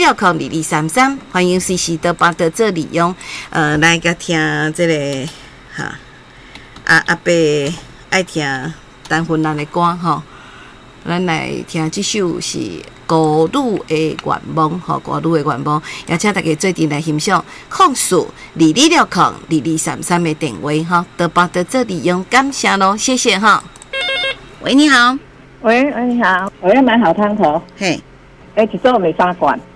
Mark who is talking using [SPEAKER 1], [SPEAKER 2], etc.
[SPEAKER 1] 22602233，欢迎随时都把到做利用，来甲听这个哈，阿伯爱听陈芬兰的歌吼，咱来听这首是孤女的愿望吼，孤女的愿望，也请大家做阵来欣赏，控诉22602233的电话吼，都把到做利用，感谢咯，谢谢哈。喂，你好。
[SPEAKER 2] 喂，你好，我要买好汤头。
[SPEAKER 1] 嘿，
[SPEAKER 2] 一周没3罐。